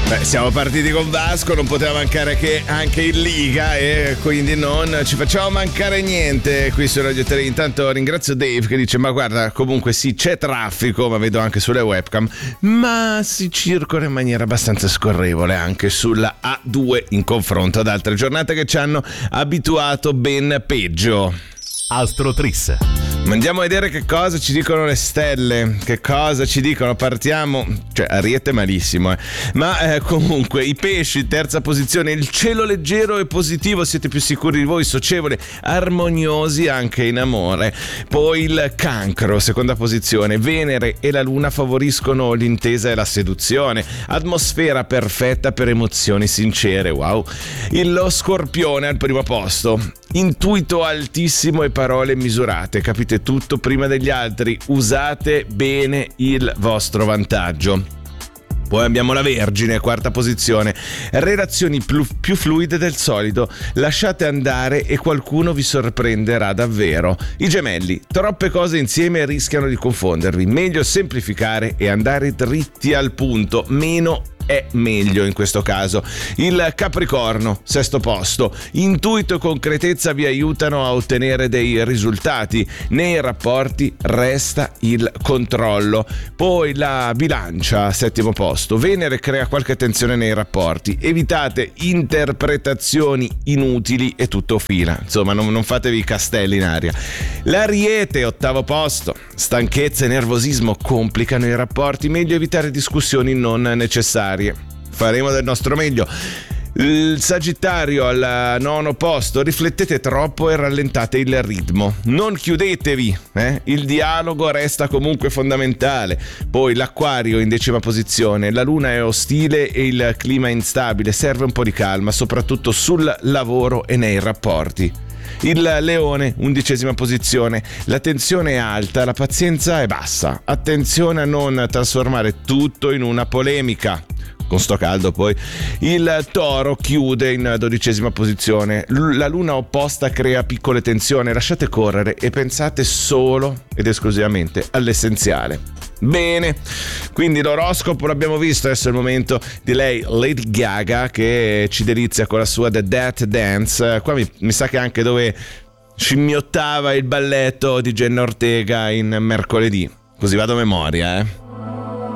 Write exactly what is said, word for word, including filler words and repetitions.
Beh, siamo partiti con Vasco, non poteva mancare che anche in Liga e quindi non ci facciamo mancare niente qui su Radio tre. Intanto ringrazio Dave che dice: ma guarda, comunque sì, c'è traffico, ma vedo anche sulle webcam, ma si circola in maniera abbastanza scorrevole anche sulla A due in confronto ad altre giornate che ci hanno abituato ben peggio. Astrotris. Ma andiamo a vedere che cosa ci dicono le stelle, che cosa ci dicono, partiamo, cioè Ariete malissimo, eh. ma eh, comunque i pesci, terza posizione, il cielo leggero e positivo, siete più sicuri di voi, socievoli, armoniosi anche in amore. Poi il cancro, seconda posizione, Venere e la Luna favoriscono l'intesa e la seduzione, atmosfera perfetta per emozioni sincere, wow. Il lo Scorpione al primo posto, intuito altissimo e parole misurate, capite tutto prima degli altri, usate bene il vostro vantaggio. Poi abbiamo la Vergine, quarta posizione, relazioni più, più fluide del solito, lasciate andare e qualcuno vi sorprenderà davvero. I Gemelli, troppe cose insieme rischiano di confondervi, meglio semplificare e andare dritti al punto, meno è meglio in questo caso. Il Capricorno, sesto posto, intuito e concretezza vi aiutano a ottenere dei risultati, nei rapporti resta il controllo. Poi la Bilancia, settimo posto, Venere crea qualche tensione nei rapporti, evitate interpretazioni inutili e tutto fila, insomma non, non fatevi castelli in aria. L'Ariete, ottavo posto, stanchezza e nervosismo complicano i rapporti, meglio evitare discussioni non necessarie. Faremo del nostro meglio. Il Sagittario al nono posto, riflettete troppo e rallentate il ritmo, non chiudetevi, eh? Il dialogo resta comunque fondamentale. Poi l'Acquario in decima posizione, la Luna è ostile e il clima è instabile, serve un po' di calma soprattutto sul lavoro e nei rapporti. Il Leone, undicesima posizione, la tensione è alta, la pazienza è bassa, attenzione a non trasformare tutto in una polemica. Con sto caldo poi. Il Toro chiude in dodicesima posizione, la luna opposta crea piccole tensioni, lasciate correre e pensate solo ed esclusivamente all'essenziale. Bene, quindi l'oroscopo l'abbiamo visto, adesso è il momento di lei, Lady Gaga, che ci delizia con la sua The Death Dance. Qua mi, mi sa che anche dove scimmiottava il balletto di Jenna Ortega in Mercoledì, così vado a memoria, eh